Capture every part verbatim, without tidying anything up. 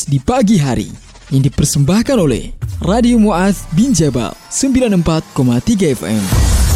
Kamis di pagi hari yang dipersembahkan oleh Radio Mu'adz bin Jabal sembilan puluh empat koma tiga F M.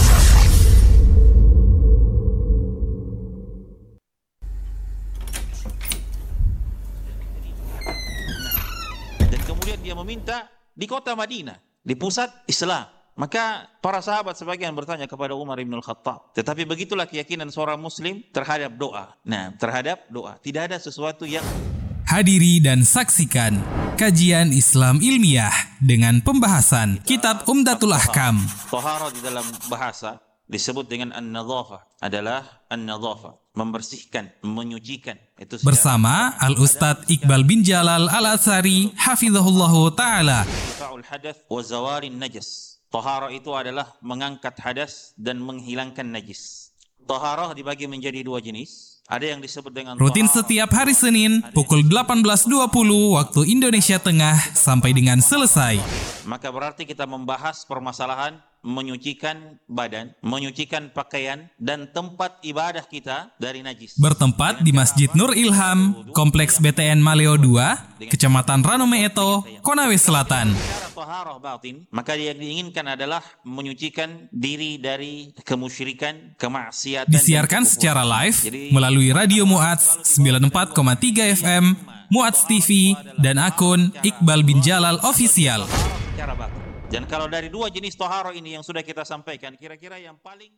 Dan kemudian dia meminta di kota Madinah, di pusat Islam. Maka para sahabat sebagian bertanya kepada Umar bin Al-Khattab. Tetapi begitulah keyakinan seorang muslim terhadap doa. Nah, terhadap doa. Tidak ada sesuatu yang... Hadiri dan saksikan kajian Islam ilmiah dengan pembahasan Kitab Umdatul Ahkam. Taharah di dalam bahasa disebut dengan an-nadhafah, adalah an-nadhafah, membersihkan, menyucikan. Itu bersama Al-Ustadz Iqbal bin Jalal Al-Atsari hafizahullahu ta'ala. Ifa'ul hadath wa zawarin najas. Taharah itu adalah mengangkat hadas dan menghilangkan najis. Taharah dibagi menjadi dua jenis. Ada yang disebut dengan rutin setiap hari Senin pukul delapan belas dua puluh waktu Indonesia Tengah sampai dengan selesai. Maka berarti kita membahas permasalahan menyucikan badan, menyucikan pakaian dan tempat ibadah kita dari najis. Bertempat di Masjid Nur Ilham, Kompleks B T N Maleo dua, Kecamatan Ranomeeto, Konawe Selatan. Taharah batin, maka yang diinginkan adalah menyucikan diri dari kemusyrikan, kemaksiatan. Disiarkan secara live melalui Radio Mu'adz sembilan puluh empat koma tiga F M, Mu'adz T V, dan akun Iqbal bin Jalal Official. Dan kalau dari dua jenis taharah ini yang sudah kita sampaikan, kira-kira yang paling...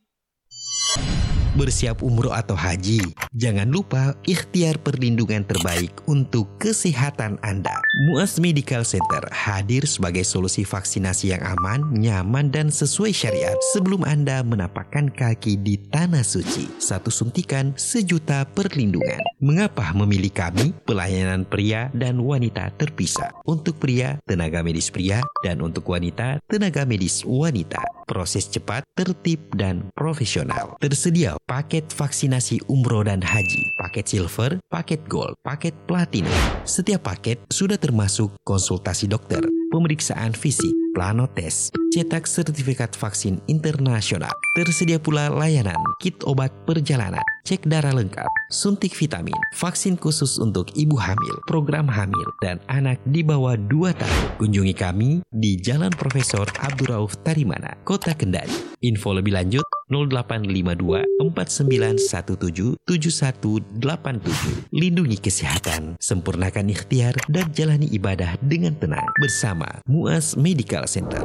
Bersiap umroh atau haji, jangan lupa ikhtiar perlindungan terbaik untuk kesehatan Anda. Mu'adz Medical Center hadir sebagai solusi vaksinasi yang aman, nyaman, dan sesuai syariat sebelum Anda menapakkan kaki di Tanah Suci. Satu suntikan, sejuta perlindungan. Mengapa memilih kami? Pelayanan pria dan wanita terpisah. Untuk pria, tenaga medis pria, dan untuk wanita, tenaga medis wanita. Proses cepat, tertib, dan profesional. Tersedia paket vaksinasi umroh dan haji, paket silver, paket gold, paket platinum. Setiap paket sudah termasuk konsultasi dokter, pemeriksaan fisik, planotes, cetak sertifikat vaksin internasional. Tersedia pula layanan kit obat perjalanan, cek darah lengkap, suntik vitamin, vaksin khusus untuk ibu hamil, program hamil, dan anak di bawah dua tahun. Kunjungi kami di Jalan Profesor Abdurrauf Tarimana, Kota Kendari. Info lebih lanjut nol delapan lima dua empat sembilan satu tujuh tujuh satu delapan tujuh. Lindungi kesehatan, sempurnakan ikhtiar, dan jalani ibadah dengan tenang bersama Mu'adz Medical Center.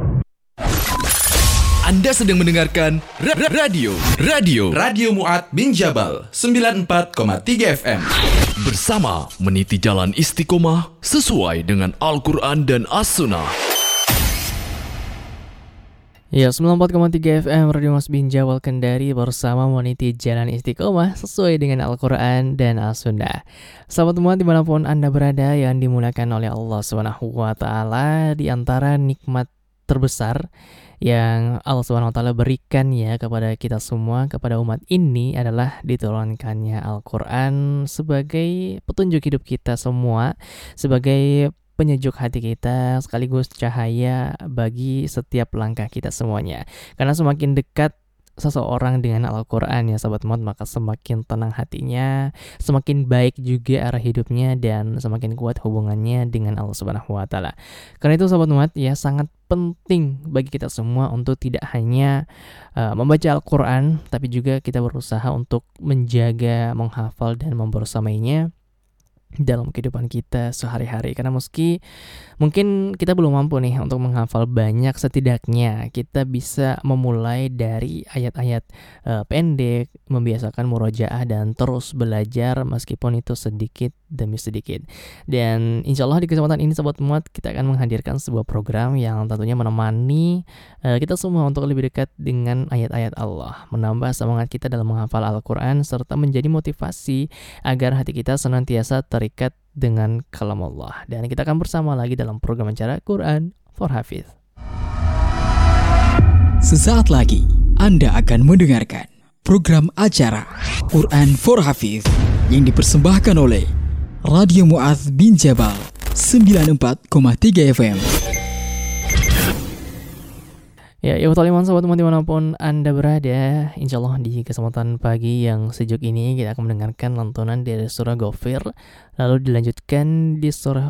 Anda sedang mendengarkan ra- ra- radio Radio Radio Mu'adz bin Jabal sembilan puluh empat koma tiga F M. Bersama meniti jalan istiqomah sesuai dengan Al-Quran dan As-Sunnah. Ya, sembilan puluh empat koma tiga F M Radio Mu'adz bin Jabal Kendari bersama meniti jalan istiqomah sesuai dengan Al-Quran dan As-Sunnah. Sahabat Mu'adz dimanapun Anda berada yang dimuliakan oleh Allah subhanahu wa taala, di antara nikmat terbesar yang Allah subhanahu wa taala berikan ya kepada kita semua, kepada umat ini, adalah diturunkannya Al-Quran sebagai petunjuk hidup kita semua, sebagai penyejuk hati kita, sekaligus cahaya bagi setiap langkah kita semuanya. Karena semakin dekat seseorang dengan Al-Quran ya sahabat Mu'adz, maka semakin tenang hatinya, semakin baik juga arah hidupnya, dan semakin kuat hubungannya dengan Allah subhanahu wa taala. Karena itu sahabat Mu'adz ya, sangat penting bagi kita semua untuk tidak hanya uh, membaca Al-Quran, tapi juga kita berusaha untuk menjaga, menghafal, dan membersamainya dalam kehidupan kita sehari-hari. Karena meski mungkin kita belum mampu nih untuk menghafal banyak, setidaknya kita bisa memulai dari ayat-ayat uh, pendek, membiasakan murojaah, dan terus belajar meskipun itu sedikit demi sedikit. Dan insya Allah di kesempatan ini sahabat Mu'adz, kita akan menghadirkan sebuah program yang tentunya menemani uh, kita semua untuk lebih dekat dengan ayat-ayat Allah, menambah semangat kita dalam menghafal Al-Quran, serta menjadi motivasi agar hati kita senantiasa terikat dengan kalam Allah. Dan kita akan bersama lagi dalam program acara Quran for Hafiz. Sesaat lagi Anda akan mendengarkan program acara Quran for Hafiz yang dipersembahkan oleh Radio Mu'adz bin Jabal sembilan puluh empat koma tiga F M. Ya, ya iman sahabat Mu'adz dimanapun Anda berada, insya Allah di kesempatan pagi yang sejuk ini kita akan mendengarkan lantunan dari surah Ghafir, lalu dilanjutkan di surah